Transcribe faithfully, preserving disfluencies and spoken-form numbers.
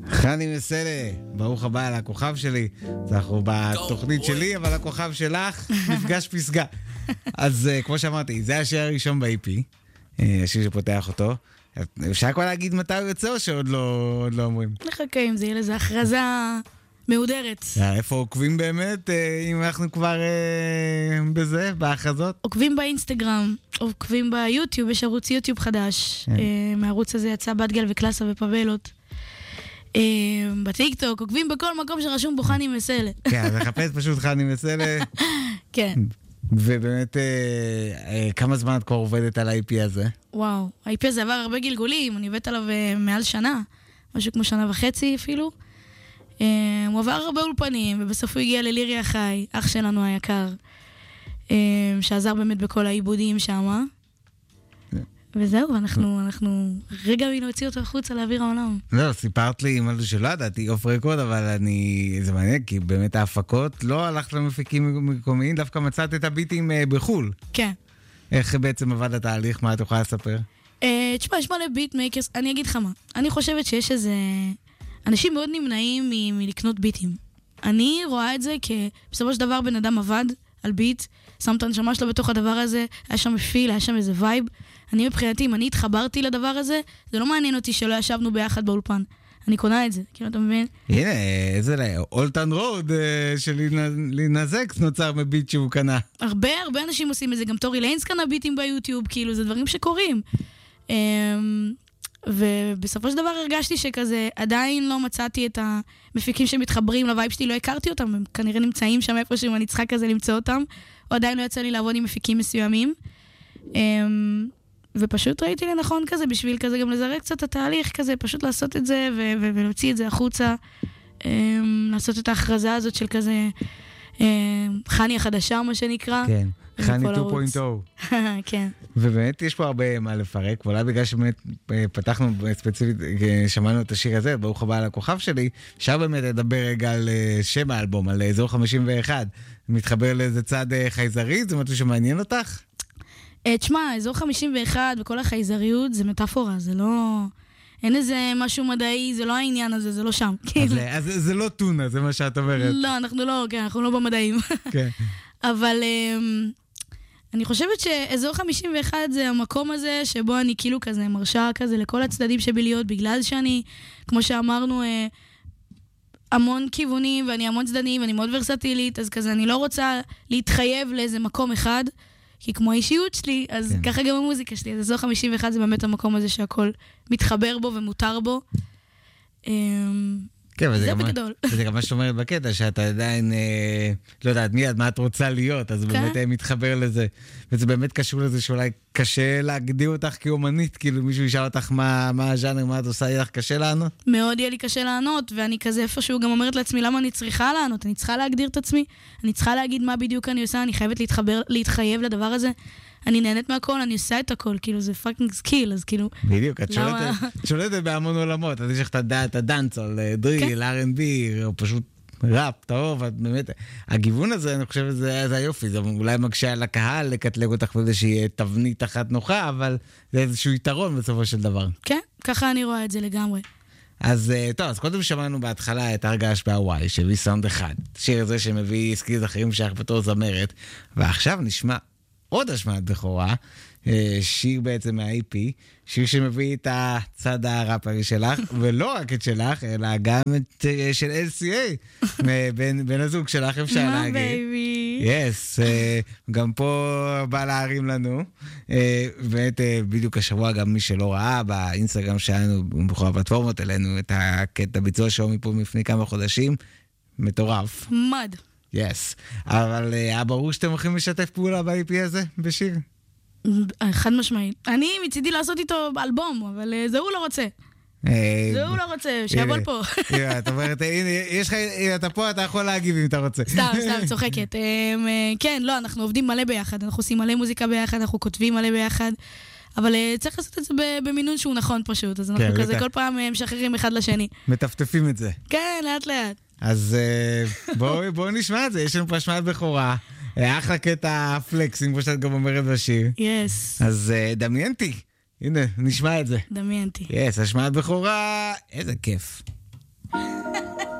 חני מסלה, ברוך הבא על הכוכב שלי. אנחנו בתוכנית שלי, אבל הכוכב שלך, מפגש פסגה. אז כמו שאמרתי, זה השיר הראשון ב-אי פי, השיר שפותח אותו. אפשר כבר להגיד מתי הוא יוצא או שעוד לא אומרים? נחכה אם זה יהיה לזה הכרזה מהודרת. איפה עוקבים באמת, אם אנחנו כבר בזה, בהכרזות? עוקבים באינסטגרם, עוקבים ביוטיוב, יש ערוץ יוטיוב חדש. מהערוץ הזה יצא בת גל וקלאסה ופבלות. בטיקטוק, עוקבים בכל מקום שרשום בו חני מסלה. כן, לחפש פשוט חני מסלה. כן. ובאמת, כמה זמן את כבר עובדת על ה-אי פי הזה? וואו, ה-אי פי הזה עבר הרבה גלגולים, אני עובדת עליו מעל שנה, משהו כמו שנה וחצי אפילו. הוא עבר הרבה אולפנים, ובסוף הוא הגיע ללירי החי, אח שלנו היקר, שעזר באמת בכל העיבודים שם. וזהו, אנחנו, אנחנו רגע מלהוציא אותו החוצה לאוויר העולם. לא, סיפרת לי משהו שלא ידעתי, אוף רקורד, אבל אני, זה מעניין, כי באמת ההפקות לא הלכת למפיקים מקומיים, דווקא מצאת את הביטים בחול. כן. איך בעצם עבד התהליך, מה את יכולה לספר? תשמע, יש מלא ביטמייקרס, אני אגיד לך מה, אני חושבת שיש איזה, אנשים מאוד נמנעים מלקנות ביטים. אני רואה את זה כבסופו של דבר בן אדם עבד על ביט, שם את הנשמה שלו בתוך הדבר הזה, היה שם פיל, היה שם איזה וייב. אני מבחינתי, אם אני התחברתי לדבר הזה, זה לא מעניין אותי שלא ישבנו ביחד באולפן. אני קונה את זה, כאילו אתה מבין? הנה, איזה לה, אולטן רוד של לינזקס נוצר מביט שהוא קנה. הרבה, הרבה אנשים עושים את זה, גם טורי ליינס קנה ביטים ביוטיוב, כאילו זה דברים שקורים. ובסופו של דבר הרגשתי שכזה, עדיין לא מצאתי את המפיקים שמתחברים לווייב שלי, לא הכרתי אותם, הם כנראה נמצאים שם איפשהו, אני צריכה כזה למצוא אותם, או עדיין לא יצא לי לעבוד עם מפיקים מסוימים. ופשוט ראיתי לנכון כזה, בשביל כזה גם לזרק קצת את התהליך כזה, פשוט לעשות את זה ו- ו- ולהוציא את זה החוצה, לעשות את ההכרזה הזאת של כזה, חני החדשה, מה שנקרא. כן, חני שתיים נקודה אפס. כן. ובאמת יש פה הרבה מה לפרק, ואולי בגלל שבאמת פתחנו ספציפית, שמענו את השיר הזה, ברוך הבא על הכוכב שלי, אפשר באמת לדבר רגע על שם האלבום, על אזור חמישים ואחת, מתחבר לאיזה צד חייזרי, זה משהו שמעניין אותך? תשמע, אזור חמישים ואחת וכל החייזריות זה מטאפורה, זה לא... אין איזה משהו מדעי, זה לא העניין הזה, זה לא שם. אז זה לא טונה, זה מה שאת אומרת. לא, אנחנו לא, כן, אנחנו לא במדעים. כן. אבל אני חושבת שאזור חמישים ואחת זה המקום הזה שבו אני כאילו כזה מרשה כזה לכל הצדדים שבי להיות, בגלל שאני, כמו שאמרנו, המון כיוונים ואני המון צדדים ואני מאוד ורסטילית, אז כזה אני לא רוצה להתחייב לאיזה מקום אחד, כי כמו האישיות שלי, אז כן. ככה גם המוזיקה שלי. אז אזור חמישים ואחת זה באמת המקום הזה שהכל מתחבר בו ומותר בו. כן, וזה זה גם, בגדול. וזה גם מה שאומרת בקטע, שאתה עדיין, אה, לא יודעת מי, מה את רוצה להיות, אז כן. באמת אה, מתחבר לזה. וזה באמת קשור לזה שאולי קשה להגדיר אותך כאומנית, כאילו מישהו ישאל אותך מה, מה הז'אנר, מה את עושה, יהיה לך קשה לענות? מאוד יהיה לי קשה לענות, ואני כזה איפשהו גם אומרת לעצמי, למה אני צריכה לענות? אני צריכה להגדיר את עצמי, אני צריכה להגיד מה בדיוק אני עושה, אני חייבת להתחבר, להתחייב לדבר הזה. אני נהנית מהכל, אני עושה את הכל, כאילו זה פאקינג סקיל, אז כאילו... בדיוק, את שולטת בהמון עולמות, אז יש לך את הדאנסול, דריל, אר אנד בי, או פשוט ראפ, טוב, את באמת... הגיוון הזה, אני חושב שזה היופי, זה אולי מקשה על הקהל לקטלג אותך באיזושהי תבנית אחת נוחה, אבל זה איזשהו יתרון בסופו של דבר. כן, ככה אני רואה את זה לגמרי. אז טוב, אז קודם שמענו בהתחלה את הרגש בהוואי, שהביא סאונד אחד, שיר הזה שמביא סקיז אחרים שייך בתור זמרת, ועכשיו נשמע עוד השמעת בכורה, שיר בעצם מה-אי פי, שיר שמביא את הצד הראפרי שלך, ולא רק את שלך, אלא גם את של אל סי איי, בין הזוג שלך, אפשר להגיד. מה בייבי? יס, גם פה בא להרים לנו, באמת בדיוק השבוע גם מי שלא ראה, באינסטגרם שלנו, בכל הפלטפורמות אלינו, את הקטע ביצוע שלו מפה לפני כמה חודשים, מטורף. מד. יס, yes. אבל היה ברור שאתם הולכים לשתף פעולה ב-אי פי הזה בשיר? חד משמעית. אני מצידי לעשות איתו אלבום, אבל זה הוא לא רוצה. זה הוא לא רוצה, שיבול פה. את אומרת, הנה, אתה פה, אתה יכול להגיב אם אתה רוצה. סתם, סתם, צוחקת. כן, לא, אנחנו עובדים מלא ביחד, אנחנו עושים מלא מוזיקה ביחד, אנחנו כותבים מלא ביחד, אבל צריך לעשות את זה במינון שהוא נכון פשוט, אז אנחנו כזה כל פעם משחררים אחד לשני. מטפטפים את זה. כן, לאט לאט. אז בואו בואו נשמע את זה, יש לנו פה השמעת בכורה, אחלה קטע פלקסים, כמו שאת גם אומרת בשיר. יס. אז דמיינתי, הנה, נשמע את זה. דמיינתי. יס, השמעת בכורה, איזה כיף.